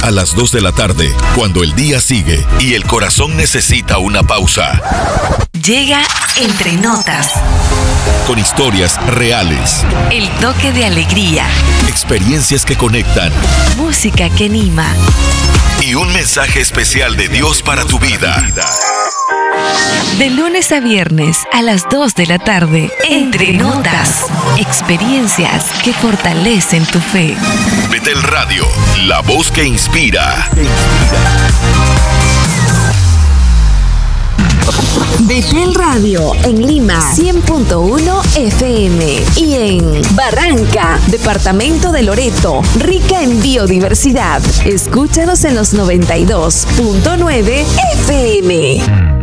a las 2 de la tarde, cuando el día sigue y el corazón necesita una pausa. Llega Entre Notas. Con historias reales. El toque de alegría. Experiencias que conectan. Música que anima. Y un mensaje especial de Dios para tu vida. De lunes a viernes a las 2 de la tarde. Entre Notas. Experiencias que fortalecen tu fe. Betel Radio, la voz que inspira. Betel Radio en Lima 100.1 FM y en Barranca, departamento de Loreto, rica en biodiversidad. Escúchanos en los 92.9 FM.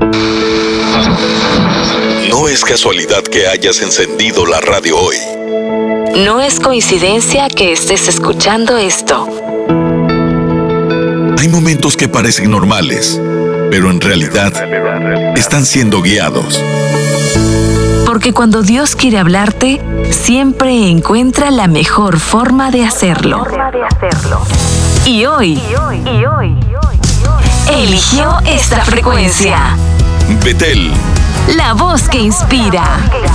No es casualidad que hayas encendido la radio hoy. No es coincidencia que estés escuchando esto. Hay momentos que parecen normales, pero en realidad están siendo guiados. Porque cuando Dios quiere hablarte, siempre encuentra la mejor forma de hacerlo. Y hoy eligió esta frecuencia. Betel, la voz que inspira.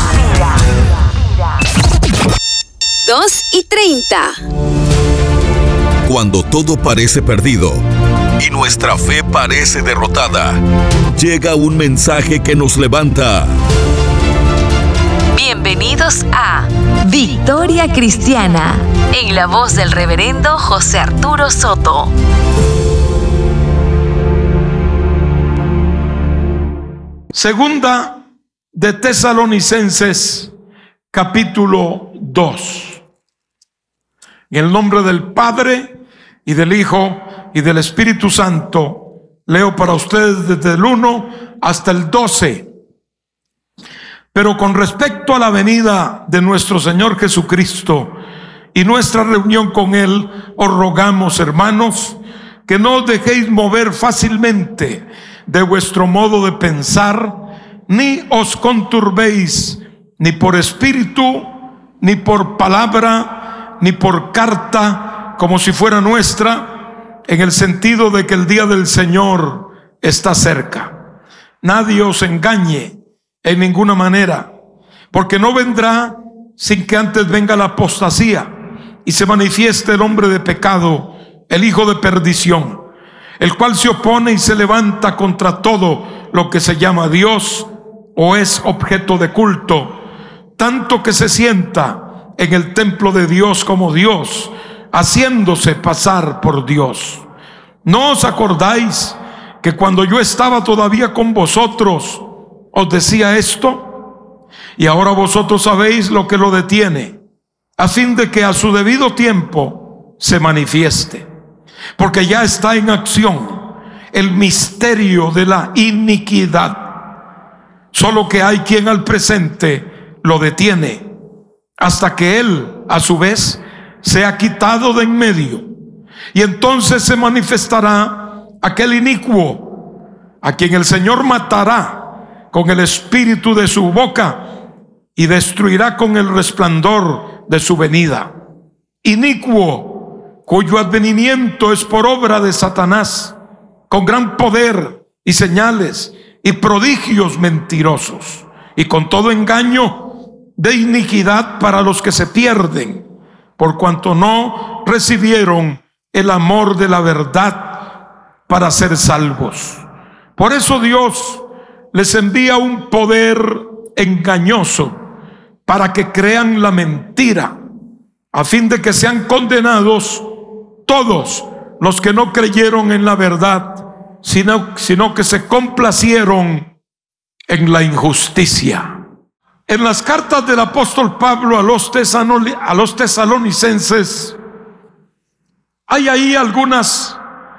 2:30. Cuando todo parece perdido y nuestra fe parece derrotada, llega un mensaje que nos levanta. Bienvenidos a Victoria Cristiana, en la voz del reverendo José Arturo Soto. Segunda de Tesalonicenses, capítulo 2. En el nombre del Padre, y del Hijo, y del Espíritu Santo, leo para ustedes desde el 1 hasta el 12. Pero con respecto a la venida de nuestro Señor Jesucristo y nuestra reunión con Él, os rogamos, hermanos, que no os dejéis mover fácilmente de vuestro modo de pensar, ni os conturbéis, ni por espíritu, ni por palabra, ni por carta, como si fuera nuestra, en el sentido de que el día del Señor está cerca. Nadie os engañe en ninguna manera, porque no vendrá sin que antes venga la apostasía y se manifieste el hombre de pecado, el hijo de perdición, el cual se opone y se levanta contra todo lo que se llama Dios o es objeto de culto, tanto que se sienta en el templo de Dios como Dios, haciéndose pasar por Dios. ¿No os acordáis que cuando yo estaba todavía con vosotros os decía esto? Y ahora vosotros sabéis lo que lo detiene, a fin de que a su debido tiempo se manifieste. Porque ya está en acción el misterio de la iniquidad, solo que hay quien al presente lo detiene, hasta que él a su vez sea quitado de en medio. Y entonces se manifestará aquel inicuo, a quien el Señor matará con el espíritu de su boca y destruirá con el resplandor de su venida. Inicuo, cuyo advenimiento es por obra de Satanás, con gran poder y señales y prodigios mentirosos, y con todo engaño de iniquidad para los que se pierden, por cuanto no recibieron el amor de la verdad para ser salvos. Por eso Dios les envía un poder engañoso para que crean la mentira, a fin de que sean condenados todos los que no creyeron en la verdad, sino que se complacieron en la injusticia. En las cartas del apóstol Pablo a los tesalonicenses hay ahí algunas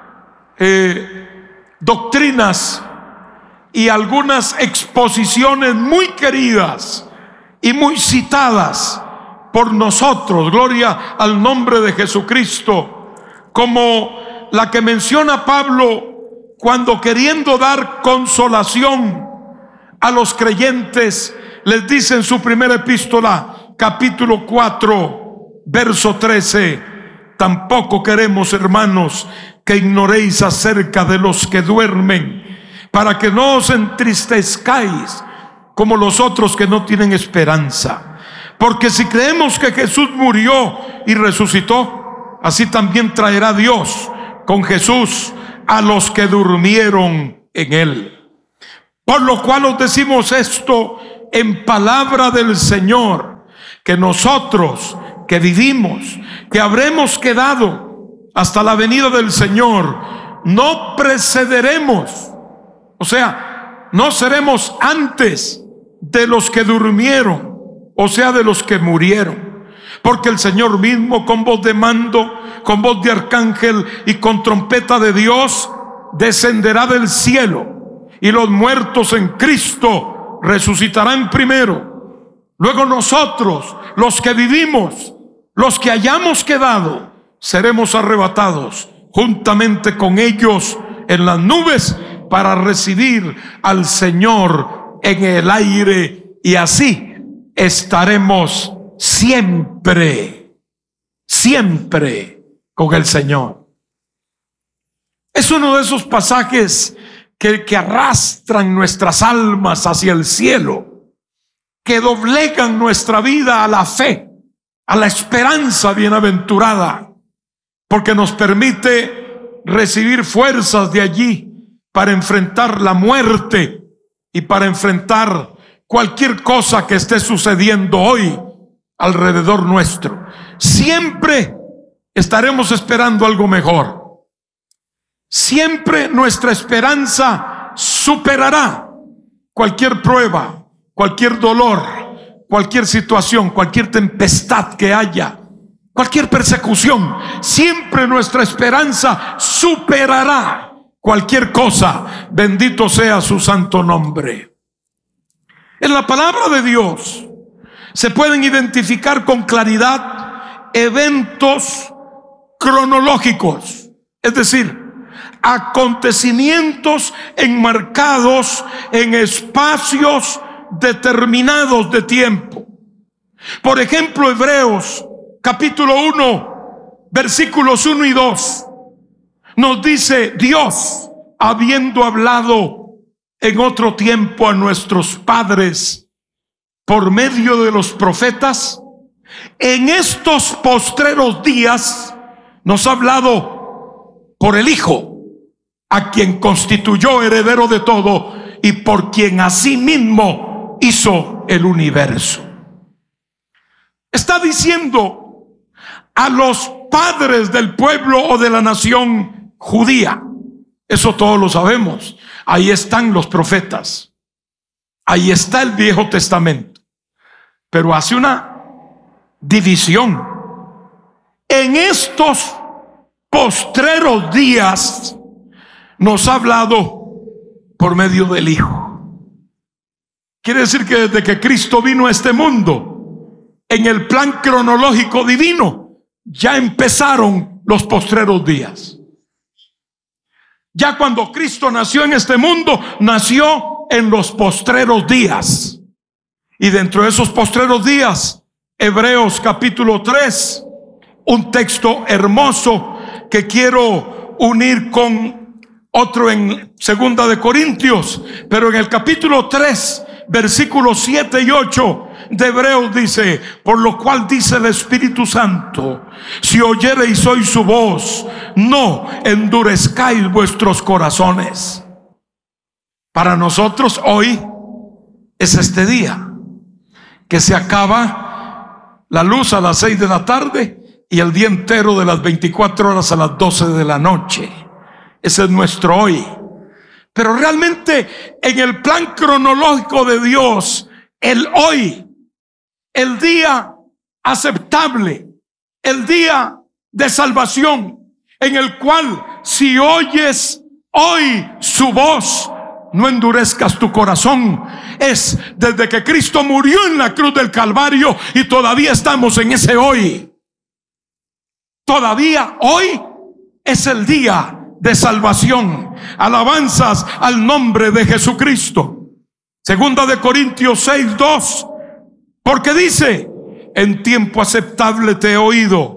doctrinas y algunas exposiciones muy queridas y muy citadas por nosotros, gloria al nombre de Jesucristo, como la que menciona Pablo cuando, queriendo dar consolación a los creyentes, les dice en su primera epístola, capítulo 4, verso 13: tampoco queremos, hermanos, que ignoréis acerca de los que duermen, para que no os entristezcáis como los otros que no tienen esperanza. Porque si creemos que Jesús murió y resucitó, así también traerá Dios con Jesús a los que durmieron en él. Por lo cual os decimos esto en palabra del Señor, que nosotros que vivimos, que habremos quedado hasta la venida del Señor, no precederemos, o sea, no seremos antes de los que durmieron, o sea, de los que murieron. Porque el Señor mismo, con voz de mando, con voz de arcángel y con trompeta de Dios, descenderá del cielo, y los muertos en Cristo resucitarán primero. Luego nosotros, los que vivimos, los que hayamos quedado, seremos arrebatados juntamente con ellos en las nubes para recibir al Señor en el aire, y así estaremos siempre con el Señor. Es uno de esos pasajes que arrastran nuestras almas hacia el cielo, que doblegan nuestra vida a la fe, a la esperanza bienaventurada, porque nos permite recibir fuerzas de allí para enfrentar la muerte y para enfrentar cualquier cosa que esté sucediendo hoy alrededor nuestro. Siempre estaremos esperando algo mejor. Siempre nuestra esperanza superará cualquier prueba, cualquier dolor, cualquier situación, cualquier tempestad que haya, cualquier persecución. Siempre nuestra esperanza superará cualquier cosa. Bendito sea su santo nombre. En la palabra de Dios se pueden identificar con claridad eventos cronológicos, es decir, acontecimientos enmarcados en espacios determinados de tiempo. Por ejemplo, Hebreos capítulo 1, versículos 1 y 2 nos dice: Dios, habiendo hablado en otro tiempo a nuestros padres por medio de los profetas, en estos postreros días nos ha hablado por el Hijo, a quien constituyó heredero de todo y por quien asimismo hizo el universo. Está diciendo a los padres del pueblo o de la nación judía. Eso todos lo sabemos. Ahí están los profetas, ahí está el Viejo Testamento, pero hace una división. En estos postreros días nos ha hablado por medio del Hijo. Quiere decir que desde que Cristo vino a este mundo, en el plan cronológico divino, ya empezaron los postreros días. Ya cuando Cristo nació en este mundo, nació en los postreros días. Y dentro de esos postreros días, Hebreos capítulo 3, un texto hermoso que quiero unir con otro en 2 de Corintios, pero en el capítulo 3, versículos 7 y 8 de Hebreos dice: por lo cual dice el Espíritu Santo, si oyereis hoy su voz, no endurezcáis vuestros corazones. Para nosotros hoy es este día que se acaba la luz a las 6 de la tarde y el día entero de las 24 horas a las 12 de la noche. Ese es nuestro hoy. Pero realmente en el plan cronológico de Dios, el hoy, el día aceptable, el día de salvación, en el cual si oyes hoy su voz, no endurezcas tu corazón, es desde que Cristo murió en la cruz del Calvario, y todavía estamos en ese hoy. Todavía hoy es el día de salvación. Alabanzas al nombre de Jesucristo. 2 de Corintios 6, 2, porque dice: en tiempo aceptable te he oído,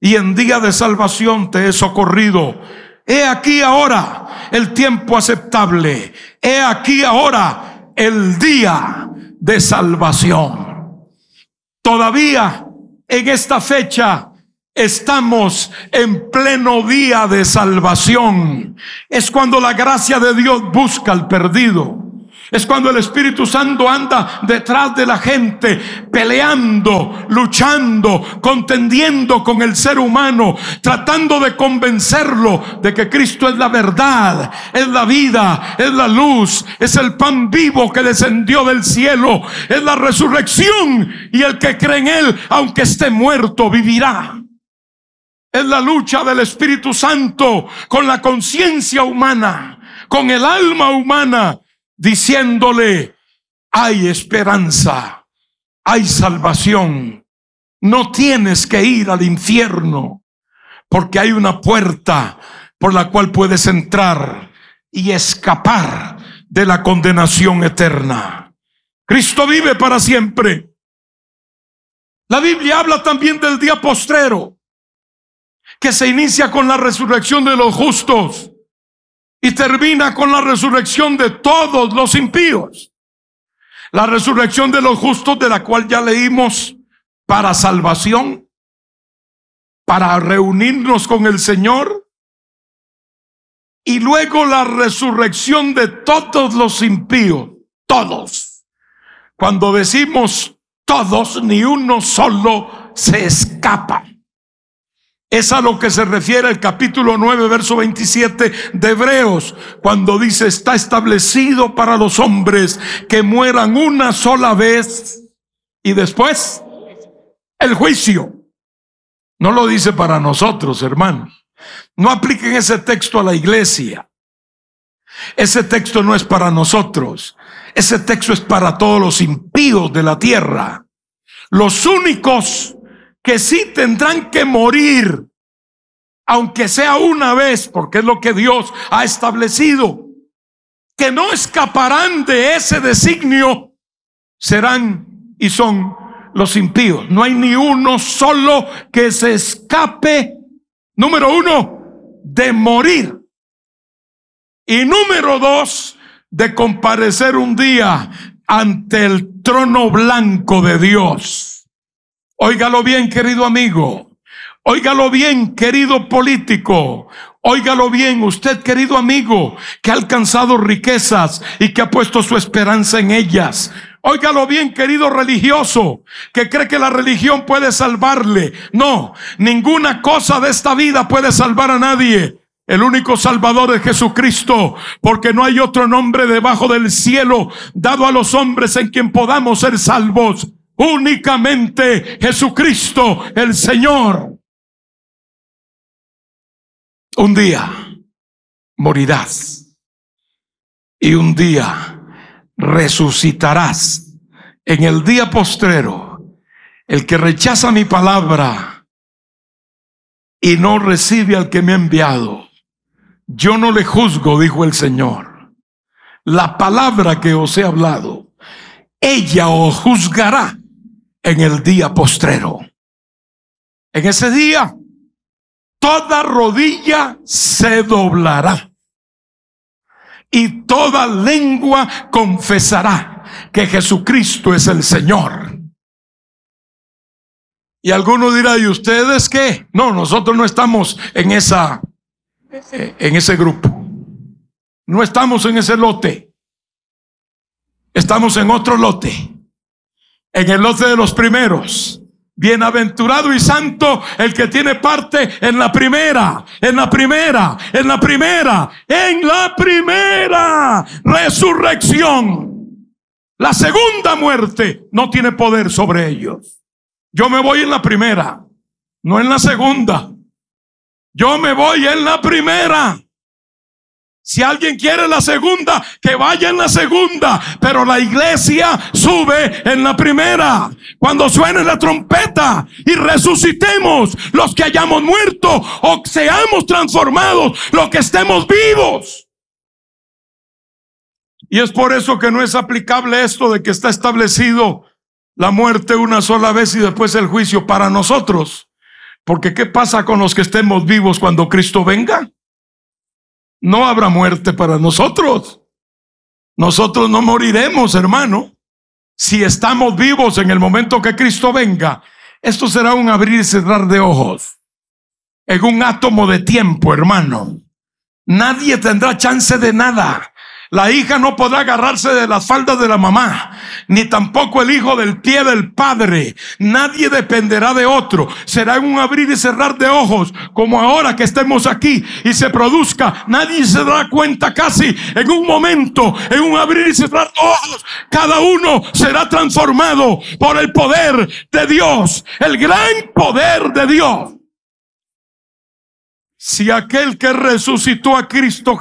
y en día de salvación te he socorrido. He aquí ahora el tiempo aceptable. He aquí ahora el día de salvación. Todavía en esta fecha estamos en pleno día de salvación. Es cuando la gracia de Dios busca al perdido. Es cuando el Espíritu Santo anda detrás de la gente, peleando, luchando, contendiendo con el ser humano, tratando de convencerlo de que Cristo es la verdad, es la vida, es la luz, es el pan vivo que descendió del cielo, es la resurrección, y el que cree en Él, aunque esté muerto, vivirá. Es la lucha del Espíritu Santo con la conciencia humana, con el alma humana, diciéndole: hay esperanza, hay salvación. No tienes que ir al infierno, porque hay una puerta por la cual puedes entrar y escapar de la condenación eterna. Cristo vive para siempre. La Biblia habla también del día postrero, que se inicia con la resurrección de los justos y termina con la resurrección de todos los impíos. La resurrección de los justos, de la cual ya leímos, para salvación, para reunirnos con el Señor. Y luego la resurrección de todos los impíos, todos. Cuando decimos todos, ni uno solo se escapa. Es a lo que se refiere el capítulo 9, verso 27 de Hebreos, cuando dice: está establecido para los hombres que mueran una sola vez y después el juicio. No lo dice para nosotros, hermanos. No apliquen ese texto a la iglesia. Ese texto no es para nosotros. Ese texto es para todos los impíos de la tierra. Los únicos que sí tendrán que morir, aunque sea una vez, porque es lo que Dios ha establecido, que no escaparán de ese designio, serán y son los impíos. No hay ni uno solo que se escape, número uno, de morir, y número dos, de comparecer un día ante el trono blanco de Dios. Óigalo bien, querido amigo. Óigalo bien, querido político. Óigalo bien, usted, querido amigo, que ha alcanzado riquezas y que ha puesto su esperanza en ellas. Óigalo bien, querido religioso, que cree que la religión puede salvarle. No, ninguna cosa de esta vida puede salvar a nadie. El único Salvador es Jesucristo, porque no hay otro nombre debajo del cielo dado a los hombres en quien podamos ser salvos. Únicamente Jesucristo el Señor. Un día morirás y un día resucitarás. En el día postrero, el que rechaza mi palabra y no recibe al que me ha enviado, yo no le juzgo, dijo el Señor. La palabra que os he hablado, ella os juzgará en el día postrero. En ese día, toda rodilla se doblará y toda lengua confesará que Jesucristo es el Señor. Y alguno dirá: ¿y ustedes qué? No, nosotros no estamos en ese grupo. No estamos en ese lote. Estamos en otro lote. En el lote de los primeros. Bienaventurado y santo el que tiene parte en la primera resurrección. La segunda muerte no tiene poder sobre ellos. Yo me voy en la primera, no en la segunda. Yo me voy en la primera. Si alguien quiere la segunda, que vaya en la segunda, pero la iglesia sube en la primera. Cuando suene la trompeta y resucitemos los que hayamos muerto, o seamos transformados los que estemos vivos. Y es por eso que no es aplicable esto de que está establecido la muerte una sola vez y después el juicio para nosotros. Porque ¿qué pasa con los que estemos vivos cuando Cristo venga? No habrá muerte para nosotros. Nosotros no moriremos, hermano. Si estamos vivos en el momento que Cristo venga, esto será un abrir y cerrar de ojos. En un átomo de tiempo, hermano. Nadie tendrá chance de nada. La hija no podrá agarrarse de las faldas de la mamá, ni tampoco el hijo del pie del padre. Nadie dependerá de otro. Será un abrir y cerrar de ojos, como ahora que estemos aquí y se produzca. Nadie se dará cuenta casi en un momento, en un abrir y cerrar de ojos. Cada uno será transformado por el poder de Dios, el gran poder de Dios. Si aquel que resucitó a Cristo